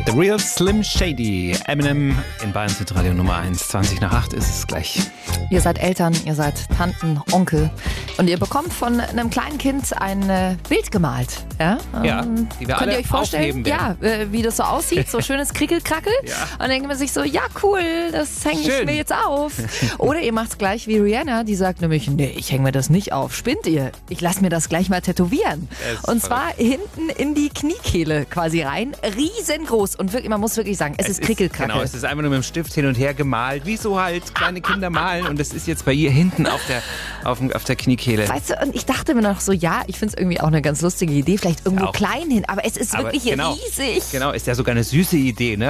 The Real Slim Shady. Eminem in Bayern Zentradio Nummer 1. 20:08 ist es gleich. Ihr seid Eltern, ihr seid Tanten, Onkel und ihr bekommt von einem kleinen Kind ein Bild gemalt. Ja, Ja, die wir könnt alle ihr euch vorstellen, aufheben werden. wie das so aussieht? So schönes Krickelkrackel. Ja. Und dann denkt man sich so, ja cool, das hänge ich Schön. mir jetzt auf. Oder ihr macht's gleich wie Rihanna, die sagt nämlich, nee, ich hänge mir das nicht auf. Spinnt ihr? Ich lasse mir das gleich mal tätowieren. Das ist Und zwar hinten in die Kniekehle quasi rein. Riesengroß. Und wirklich, man muss wirklich sagen, es ist Krickelkrackel. Genau, es ist einfach nur mit dem Stift hin und her gemalt, wie so halt kleine Kinder malen. Und das ist jetzt bei ihr hinten auf der Kniekehle. Weißt du, und ich dachte mir noch so, ja, ich finde es irgendwie auch eine ganz lustige Idee, vielleicht irgendwo Auch. klein hin, aber es ist Aber wirklich genau, riesig. Genau, ist ja sogar eine süße Idee, ne?